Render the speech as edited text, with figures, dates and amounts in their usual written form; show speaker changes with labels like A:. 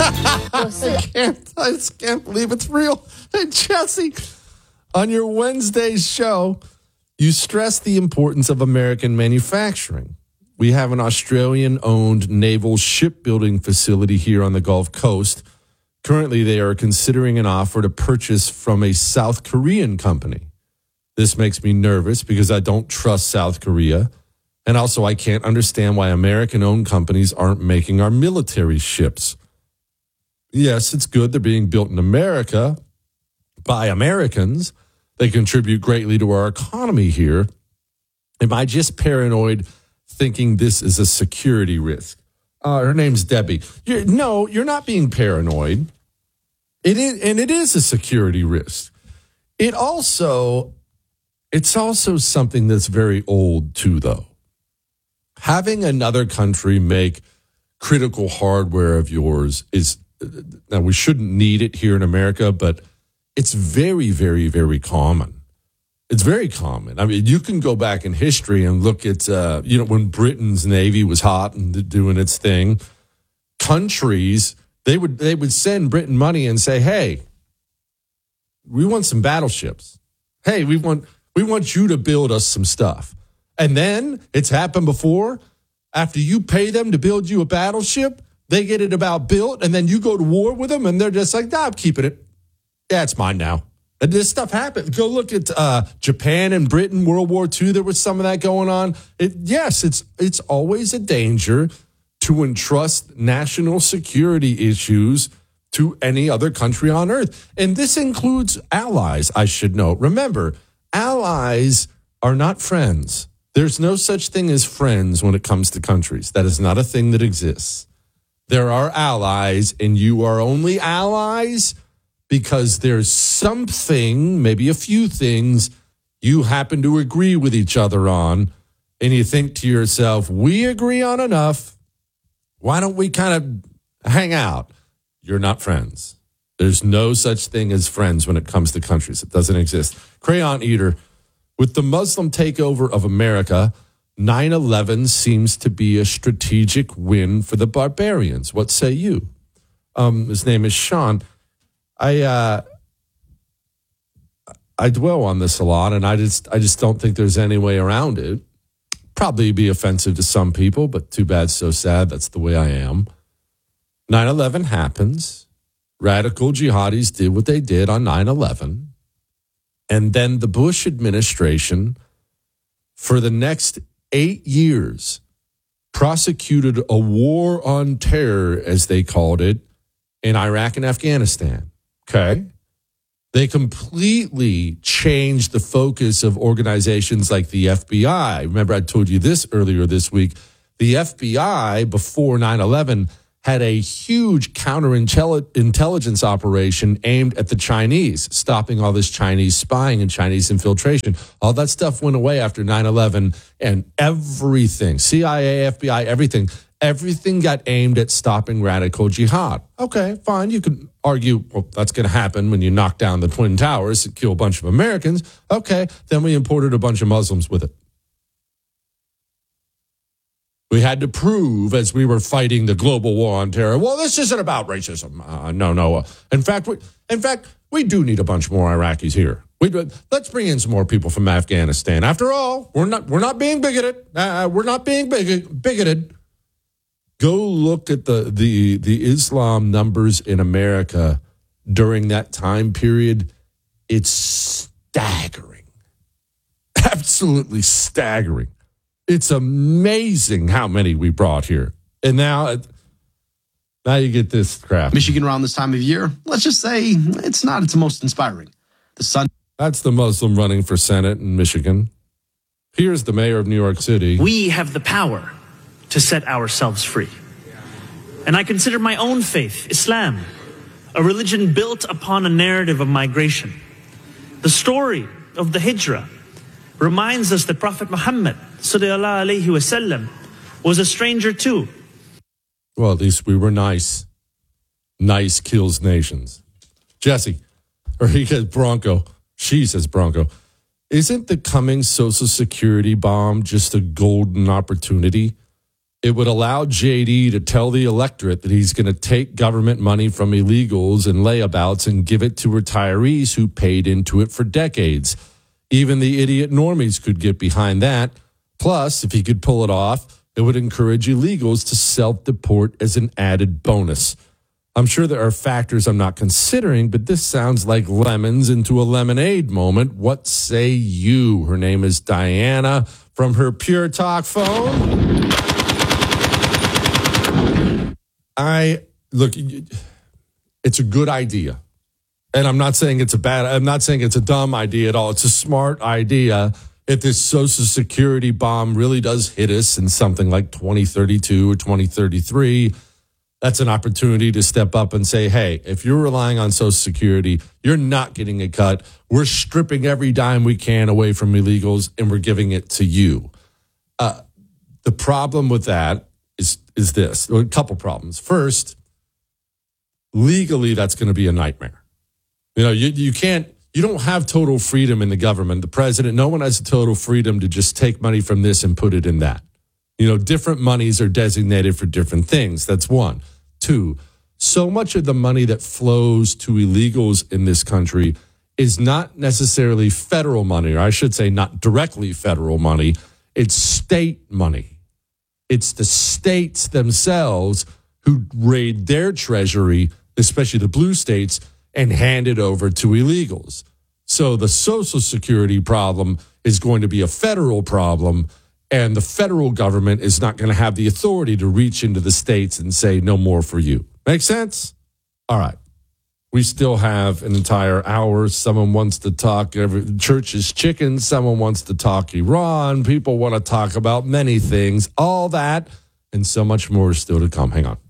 A: I just can't believe it's real. Hey, Jesse, on your Wednesday show, you stressed the importance of American manufacturing. We have an Australian-owned naval shipbuilding facility here on the Gulf Coast. Currently, they are considering an offer to purchase from a South Korean company. This makes me nervous because I don't trust South Korea. And also, I can't understand why American-owned companies aren't making our military ships. Yes, it's good they're being built in America by Americans. They contribute greatly to our economy here. Am I just paranoid thinking this is a security risk? Her name's Debbie. You're not being paranoid. It is a security risk. It's also something that's very old too, though. Having another country make critical hardware of yours is, now we shouldn't need it here in America, but it's very, very, very common. It's very common. I mean, you can go back in history and look at, when Britain's Navy was hot and doing its thing, countries, they would send Britain money and say, hey, we want some battleships. Hey, we want you to build us some stuff. And then it's happened before. After you pay them to build you a battleship, they get it about built, and then you go to war with them, and they're just like, nah, I'm keeping it. Yeah, it's mine now. And this stuff happened. Go look at Japan and Britain, World War II. There was some of that going on. It's always a danger to entrust national security issues to any other country on earth. And this includes allies, I should note. Remember, allies are not friends. There's no such thing as friends when it comes to countries. That is not a thing that exists. There are allies, and you are only allies because there's something, maybe a few things, you happen to agree with each other on, and you think to yourself, we agree on enough. Why don't we kind of hang out? You're not friends. There's no such thing as friends when it comes to countries. It doesn't exist. Crayon Eater, with the Muslim takeover of America, 9/11 seems to be a strategic win for the barbarians. What say you? His name is Sean. I dwell on this a lot, and I just don't think there's any way around it. Probably be offensive to some people, but too bad, so sad. That's the way I am. 9/11 happens. Radical jihadis did what they did on 9/11. And then the Bush administration, for the next 8 years, prosecuted a war on terror, as they called it, in Iraq and Afghanistan. Okay? They completely changed the focus of organizations like the FBI. Remember, I told you this earlier this week. The FBI, before 9/11, had a huge counterintelligence operation aimed at the Chinese, stopping all this Chinese spying and Chinese infiltration. All that stuff went away after 9/11, and everything, CIA, FBI, everything got aimed at stopping radical jihad. Okay, fine. You could argue, well, that's going to happen when you knock down the Twin Towers and kill a bunch of Americans. Okay, then we imported a bunch of Muslims with it. We had to prove, as we were fighting the global war on terror, well, this isn't about racism. No. In fact, we do need a bunch more Iraqis here. Let's bring in some more people from Afghanistan. After all, we're not being bigoted. We're not being bigoted. Go look at the Islam numbers in America during that time period. It's staggering. Absolutely staggering. It's amazing how many we brought here. And now you get this crap.
B: Michigan around this time of year, let's just say it's not its most inspiring.
A: That's the Muslim running for Senate in Michigan. Here's the mayor of New York City.
C: We have the power to set ourselves free. And I consider my own faith, Islam, a religion built upon a narrative of migration. The story of the Hijrah reminds us that Prophet Muhammad sallallahu alaihi wasallam was a stranger too.
A: Well, at least we were nice. Nice kills nations. Jesse, or he says Bronco. She says Bronco. Isn't the coming Social Security bomb just a golden opportunity? It would allow JD to tell the electorate that he's going to take government money from illegals and layabouts and give it to retirees who paid into it for decades. Even the idiot normies could get behind that. Plus, if he could pull it off, it would encourage illegals to self-deport as an added bonus. I'm sure there are factors I'm not considering, but this sounds like lemons into a lemonade moment. What say you? Her name is Diana from her Pure Talk phone. Look, it's a good idea. And I'm not saying it's a dumb idea at all. It's a smart idea. If this Social Security bomb really does hit us in something like 2032 or 2033, that's an opportunity to step up and say, hey, if you're relying on Social Security, you're not getting a cut. We're stripping every dime we can away from illegals, and we're giving it to you. The problem with that is this. A couple problems. First, legally, that's going to be a nightmare. You don't have total freedom in the government. The president, no one has total freedom to just take money from this and put it in that. Different monies are designated for different things. That's one. Two, so much of the money that flows to illegals in this country is not necessarily federal money, or I should say not directly federal money. It's state money. It's the states themselves who raid their treasury, especially the blue states, and hand it over to illegals. So the Social Security problem is going to be a federal problem, and the federal government is not going to have the authority to reach into the states and say no more for you. Make sense? All right. We still have an entire hour. Someone wants to talk church's chicken. Someone wants to talk Iran. People want to talk about many things. All that and so much more is still to come. Hang on.